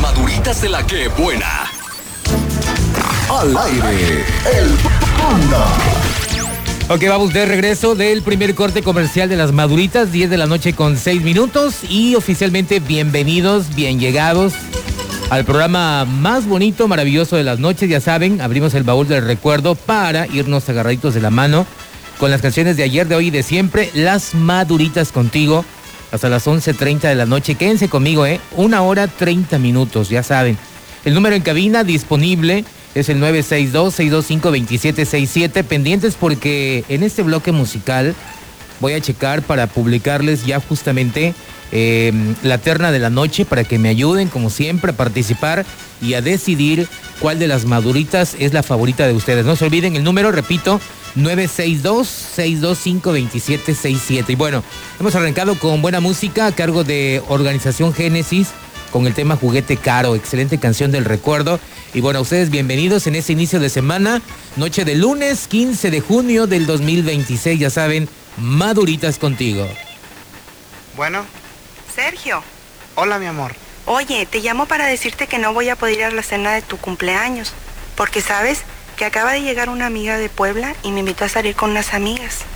Maduritas de la que buena. Al aire, el Panda. Ok, vamos de regreso del primer corte comercial de las Maduritas, 10 de la noche con 6 minutos. Y oficialmente bienvenidos, bien llegados al programa más bonito, maravilloso de las noches. Ya saben, abrimos el baúl del recuerdo para irnos agarraditos de la mano con las canciones de ayer, de hoy y de siempre. Las Maduritas contigo hasta las 11:30 de la noche. Quédense conmigo, 1 hora 30 minutos, ya saben. El número en cabina disponible es el 962-625-2767. Pendientes porque en este bloque musical voy a checar para publicarles ya justamente la terna de la noche para que me ayuden, como siempre, a participar y a decidir cuál de las Maduritas es la favorita de ustedes. No se olviden el número, repito, 962-625-2767. Y bueno, hemos arrancado con buena música a cargo de Organización Génesis con el tema Juguete Caro, excelente canción del recuerdo. Y bueno, ustedes bienvenidos en este inicio de semana, noche de lunes 15 de junio del 2026, ya saben, Maduritas contigo. Bueno. Sergio. Hola, mi amor. Oye, te llamo para decirte que no voy a poder ir a la cena de tu cumpleaños, porque sabes que acaba de llegar una amiga de Puebla y me invitó a salir con unas amigas.